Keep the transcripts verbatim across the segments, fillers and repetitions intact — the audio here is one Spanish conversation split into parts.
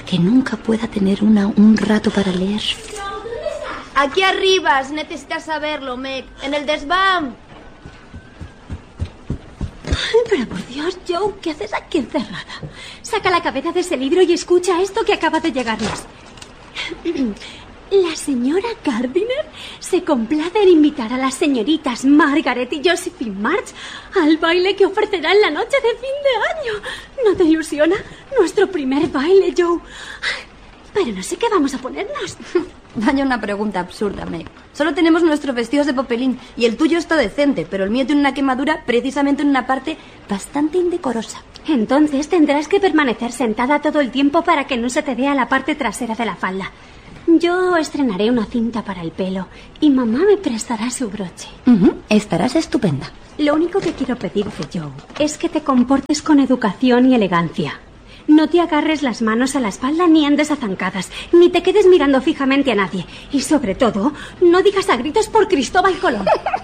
que nunca pueda tener una un rato para leer. Aquí arriba, si necesitas saberlo, Meg. En el desván. Pero por Dios, Joe, ¿qué haces aquí encerrada? Saca la cabeza de ese libro y escucha esto que acaba de llegarnos. La señora Gardiner se complace en invitar a las señoritas Margaret y Josephine March al baile que ofrecerá en la noche de fin de año. ¿No te ilusiona? Nuestro primer baile, Joe. Pero no sé qué vamos a ponernos. Vaya una pregunta absurda, Meg. Solo tenemos nuestros vestidos de popelín y el tuyo está decente, pero el mío tiene una quemadura precisamente en una parte bastante indecorosa. Entonces tendrás que permanecer sentada todo el tiempo para que no se te vea la parte trasera de la falda. Yo estrenaré una cinta para el pelo y mamá me prestará su broche. Uh-huh. Estarás estupenda. Lo único que quiero pedirte, Joe, es que te comportes con educación y elegancia. No te agarres las manos a la espalda ni andes a zancadas, ni te quedes mirando fijamente a nadie. Y sobre todo, no digas a gritos por Cristóbal Colón.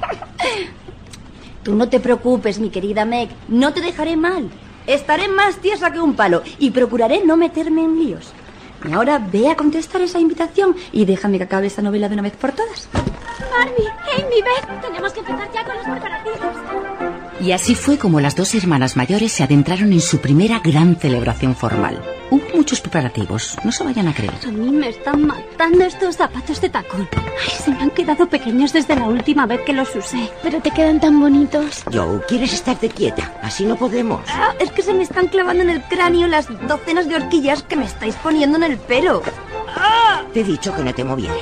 Tú no te preocupes, mi querida Meg. No te dejaré mal. Estaré más tiesa que un palo y procuraré no meterme en líos. Y ahora ve a contestar esa invitación y déjame que acabe esta novela de una vez por todas. Marnie, Amy, ven, tenemos que empezar ya con los preparativos. Y así fue como las dos hermanas mayores se adentraron en su primera gran celebración formal. Hubo muchos preparativos, no se vayan a creer. A mí me están matando estos zapatos de tacón. Ay, se me han quedado pequeños desde la última vez que los usé. Pero te quedan tan bonitos. Joe, ¿quieres estarte quieta? Así no podemos. Ah, es que se me están clavando en el cráneo las docenas de horquillas que me estáis poniendo en el pelo. ¡Ah! Te he dicho que no te movieras.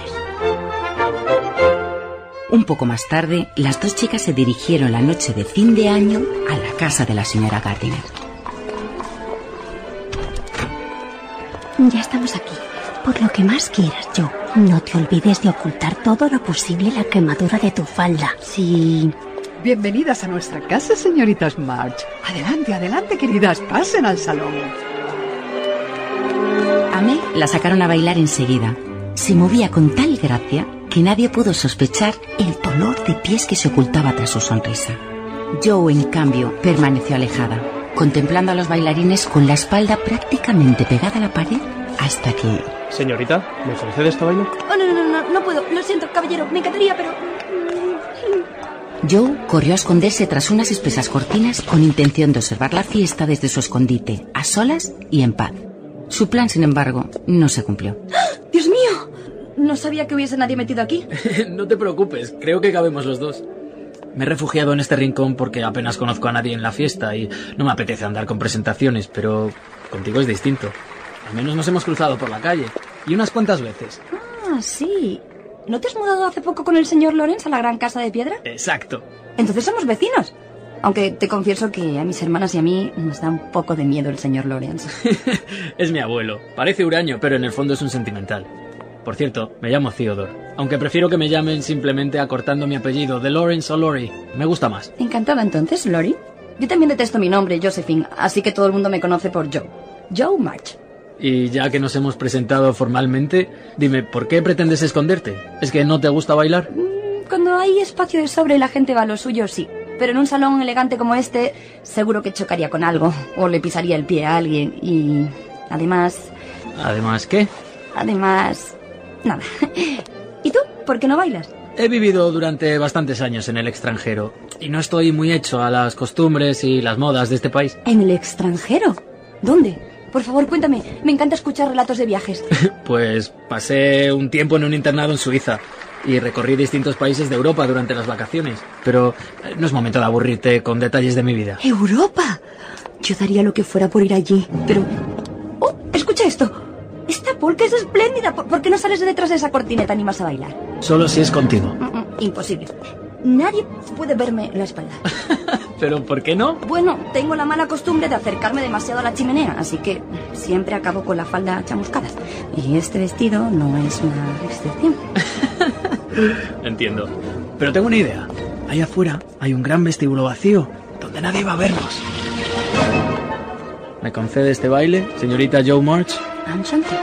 Un poco más tarde, las dos chicas se dirigieron la noche de fin de año a la casa de la señora Gardiner. Ya estamos aquí. Por lo que más quieras, Joe, no te olvides de ocultar todo lo posible la quemadura de tu falda. Sí. Bienvenidas a nuestra casa, señoritas March. Adelante, adelante, queridas, pasen al salón. A Meg la sacaron a bailar enseguida. Se movía con tal gracia que nadie pudo sospechar el dolor de pies que se ocultaba tras su sonrisa. Joe, en cambio, permaneció alejada, contemplando a los bailarines con la espalda prácticamente pegada a la pared hasta que... Señorita, ¿me ofrece de este baile? Oh, no, no, no, no, no puedo. Lo siento, caballero, me encantaría, pero... Joe corrió a esconderse tras unas espesas cortinas con intención de observar la fiesta desde su escondite, a solas y en paz. Su plan, sin embargo, no se cumplió. ¡Dios mío! No sabía que hubiese nadie metido aquí. No te preocupes, creo que cabemos los dos. Me he refugiado en este rincón porque apenas conozco a nadie en la fiesta y no me apetece andar con presentaciones, pero contigo es distinto. Al menos nos hemos cruzado por la calle, y unas cuantas veces. Ah, sí. ¿No te has mudado hace poco con el señor Lawrence a la gran casa de piedra? Exacto. Entonces somos vecinos. Aunque te confieso que a mis hermanas y a mí nos da un poco de miedo el señor Lawrence. Es mi abuelo. Parece huraño, pero en el fondo es un sentimental. Por cierto, me llamo Theodore, aunque prefiero que me llamen simplemente acortando mi apellido de Lawrence o Lori. Me gusta más. Encantada entonces, Lori. Yo también detesto mi nombre, Josephine, así que todo el mundo me conoce por Joe. Joe March. Y ya que nos hemos presentado formalmente, dime, ¿por qué pretendes esconderte? ¿Es que no te gusta bailar? Cuando hay espacio de sobra y la gente va a lo suyo, sí. Pero en un salón elegante como este, seguro que chocaría con algo, o le pisaría el pie a alguien, y... Además... ¿Además qué? Además... Nada. ¿Y tú? ¿Por qué no bailas? He vivido durante bastantes años en el extranjero, y no estoy muy hecho a las costumbres y las modas de este país. ¿En el extranjero? ¿Dónde? Por favor, cuéntame. Me encanta escuchar relatos de viajes. Pues pasé un tiempo en un internado en Suiza y recorrí distintos países de Europa durante las vacaciones. Pero no es momento de aburrirte con detalles de mi vida. ¿Europa? Yo daría lo que fuera por ir allí, pero... ¡Oh! ¡Escucha esto! Esta polka es espléndida. ¿Por qué no sales de detrás de esa cortina y te animas a bailar? Solo si es contigo. Imposible. Nadie puede verme la espalda. ¿Pero por qué no? Bueno, tengo la mala costumbre de acercarme demasiado a la chimenea, así que siempre acabo con la falda chamuscada. Y este vestido no es una excepción. Entiendo. Pero tengo una idea. Ahí afuera hay un gran vestíbulo vacío donde nadie va a vernos. ¿Me concede este baile, señorita Joe March? Enchanté.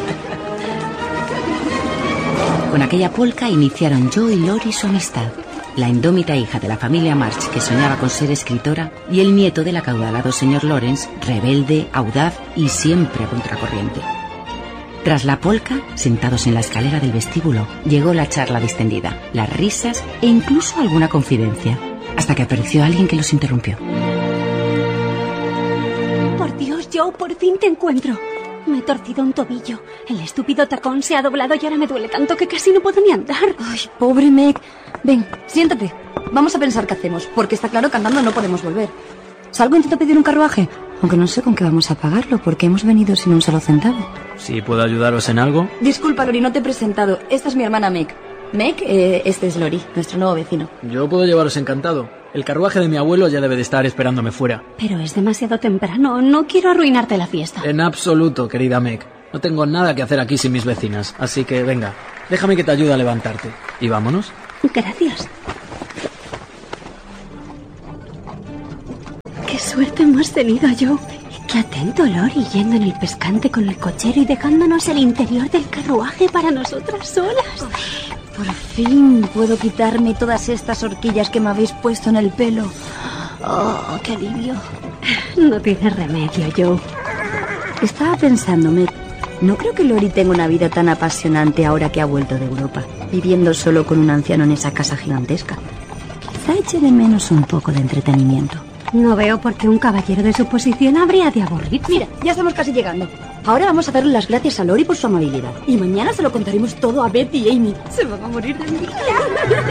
Con aquella polka iniciaron Joe y Lori su amistad. la indómita hija de la familia March que soñaba con ser escritora, y el nieto del acaudalado señor Lawrence, rebelde, audaz y siempre a contracorriente. Tras la polca, sentados en la escalera del vestíbulo, llegó la charla distendida, las risas e incluso alguna confidencia, hasta que apareció alguien que los interrumpió. Por Dios, Joe, por fin te encuentro. Me he torcido un tobillo. El estúpido tacón se ha doblado y ahora me duele tanto que casi no puedo ni andar. Ay, pobre Meg. Ven, siéntate. Vamos a pensar qué hacemos, porque está claro que andando no podemos volver. ¿Salgo e intento pedir un carruaje? Aunque no sé con qué vamos a pagarlo, porque hemos venido sin un solo centavo. Si puedo ayudaros en algo. Disculpa, Lori, no te he presentado. Esta es mi hermana Meg. Meg, eh, este es Lori, nuestro nuevo vecino. Yo puedo llevaros encantado. El carruaje de mi abuelo ya debe de estar esperándome fuera. Pero es demasiado temprano. No quiero arruinarte la fiesta. En absoluto, querida Meg. No tengo nada que hacer aquí sin mis vecinas. Así que, venga, déjame que te ayude a levantarte. Y vámonos. Gracias. Qué suerte hemos tenido, Joe. Qué atento, Lori, yendo en el pescante con el cochero y dejándonos el interior del carruaje para nosotras solas. Por fin puedo quitarme todas estas horquillas que me habéis puesto en el pelo. Oh, qué alivio. No tiene remedio, Joe. Estaba pensando, Meg, no creo que Lori tenga una vida tan apasionante ahora que ha vuelto de Europa, viviendo solo con un anciano en esa casa gigantesca. Quizá eche de menos un poco de entretenimiento. No veo por qué un caballero de su posición habría de aburrirse. Mira, ya estamos casi llegando. Ahora vamos a darle las gracias a Lori por su amabilidad. Y mañana se lo contaremos todo a Beth y Amy. Se van a morir de envidia.